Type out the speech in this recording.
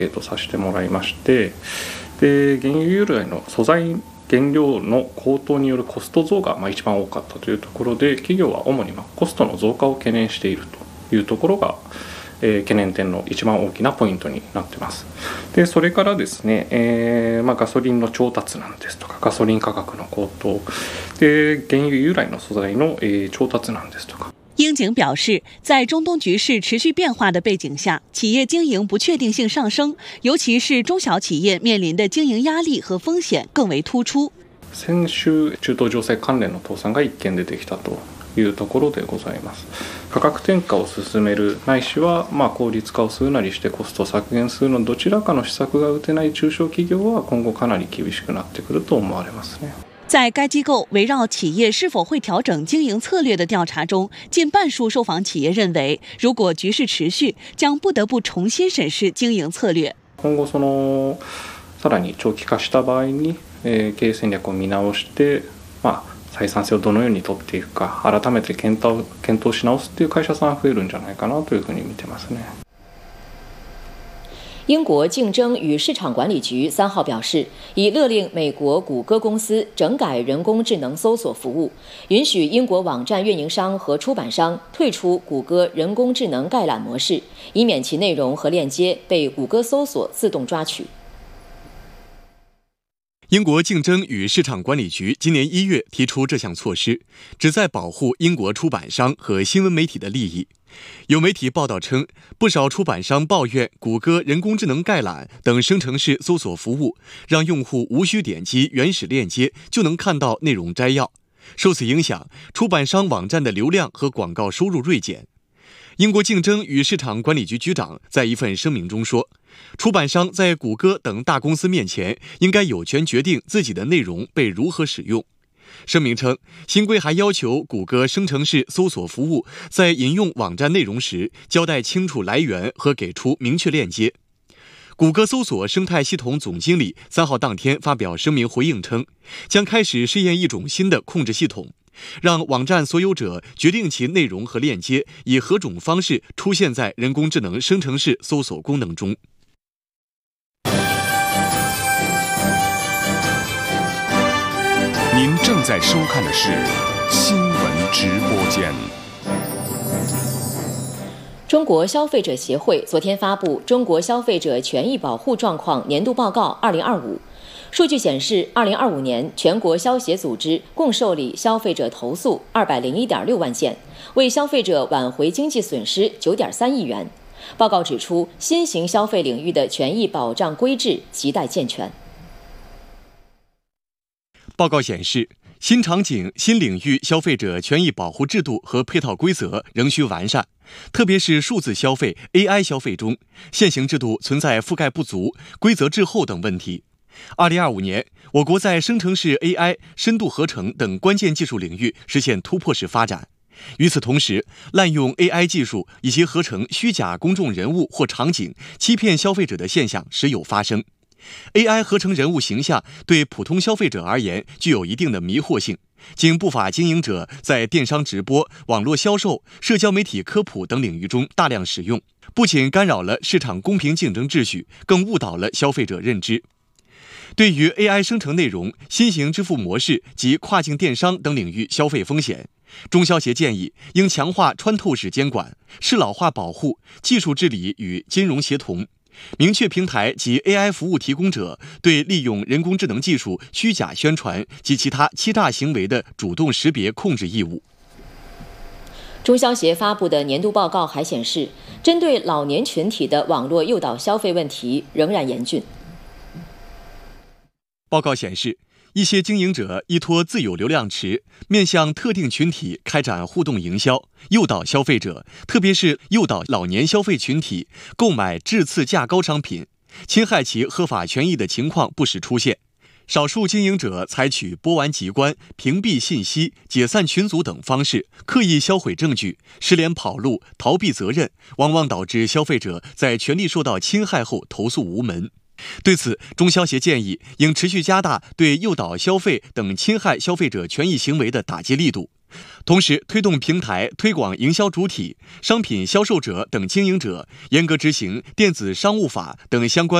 させてもらいまして、で原油由来の素材原料の高騰によるコスト増が一番多かったというところで、企業は主にコストの増加を懸念しているというところが、懸念点の一番大きなポイントになっています。でそれからですね、ガソリンの調達なんですとか、ガソリン価格の高騰で原油由来の素材の、調達なんですとか。 英景表示，在中东局势持续变化的背景下，企业经营不确定性上升，尤其是中小企业面临的经营压力和风险更为突出。 先週、中東情勢関連の倒産が1件出てきたというところでございます。価格転嫁を進めるないしは効率化をするなりしてコスト削減するのどちらかの施策が打てない中小企業は今後かなり厳しくなってくると思われますね。 在该机构围绕企业是否会调整经营策略的调查中，近半数受访企业认为，如果局势持续，将不得不重新审视经营策略。 今後さらに長期化した場合に、経営戦略を見直して、採算性をどのように取っていくか、改めて検討し直すという会社さんが増えるんじゃないかなというふうに見てますね。 英国竞争与市场管理局3号表示，已勒令美国谷歌公司整改人工智能搜索服务，允许英国网站运营商和出版商退出谷歌人工智能概览模式，以免其内容和链接被谷歌搜索自动抓取。 英国竞争与市场管理局今年1月提出这项措施，旨在保护英国出版商和新闻媒体的利益。有媒体报道称，不少出版商抱怨谷歌人工智能概览等生成式搜索服务让用户无需点击原始链接就能看到内容摘要，受此影响，出版商网站的流量和广告收入锐减。英国竞争与市场管理局局长在一份声明中说，出版商在谷歌等大公司面前应该有权决定自己的内容被如何使用。声明称，新规还要求谷歌生成式搜索服务在引用网站内容时交代清楚来源和给出明确链接。谷歌搜索生态系统总经理3号当天发表声明回应称，将开始试验一种新的控制系统，让网站所有者决定其内容和链接以何种方式出现在人工智能生成式搜索功能中。 您正在收看的是新闻直播间。 中国消费者协会昨天发布《中国消费者权益保护状况年度报告2025》。数据显示，2025年全国消协组织共受理消费者投诉201.6万件，为消费者挽回经济损失9.3亿元。报告指出，新型消费领域的权益保障规制亟待健全。 报告显示，新场景、新领域消费者权益保护制度和配套规则仍需完善，特别是数字消费、AI 消费中，现行制度存在覆盖不足、规则滞后等问题。2025年，我国在生成式 AI、深度合成等关键技术领域实现突破式发展。与此同时，滥用 AI 技术以及合成虚假公众人物或场景，欺骗消费者的现象时有发生。AI 合成人物形象对普通消费者而言具有一定的迷惑性，经不法经营者在电商直播、网络销售、社交媒体科普等领域中大量使用，不仅干扰了市场公平竞争秩序，更误导了消费者认知。对于 AI 生成内容、新型支付模式及跨境电商等领域消费风险，中消协建议应强化穿透式监管、适老化保护、技术治理与金融协同，明确平台及 AI 服务提供者对利用人工智能技术虚假宣传及其他欺诈行为的主动识别控制义务。 中消协发布的年度报告还显示，针对老年群体的网络诱导消费问题仍然严峻。 报告显示，一些经营者依托自有流量池，面向特定群体开展互动营销，诱导消费者，特别是诱导老年消费群体购买质次价高商品，侵害其合法权益的情况不时出现。少数经营者采取拨完即关、屏蔽信息、解散群组等方式，刻意销毁证据，失联跑路、逃避责任，往往导致消费者在权利受到侵害后投诉无门。对此，中消协建议应持续加大对诱导消费等侵害消费者权益行为的打击力度， 同时，推动平台、推广营销主体、商品销售者等经营者严格执行电子商务法等相关